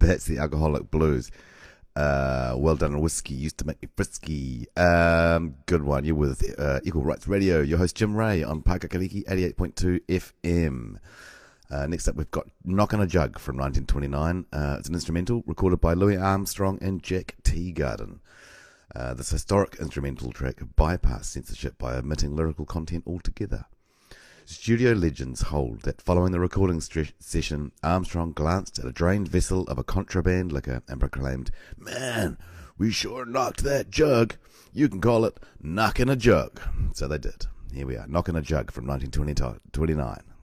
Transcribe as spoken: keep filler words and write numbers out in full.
That's the Alcoholic Blues. Uh, well done, whiskey used to make me frisky. Um, good one. You're with uh, Equal Rights Radio. Your host Jim Ray on Pakakariki eighty-eight point two F M. Uh, next up, we've got Knock on a Jug from nineteen twenty-nine. Uh, it's an instrumental recorded by Louis Armstrong and Jack Teagarden. Uh, this historic instrumental track bypassed censorship by omitting lyrical content altogether. Studio legends hold that following the recording stre- session, Armstrong glanced at a drained vessel of a contraband liquor and proclaimed, "Man, we sure knocked that jug. You can call it knocking a jug." So they did. Here we are, Knocking a Jug from nineteen twenty-nine.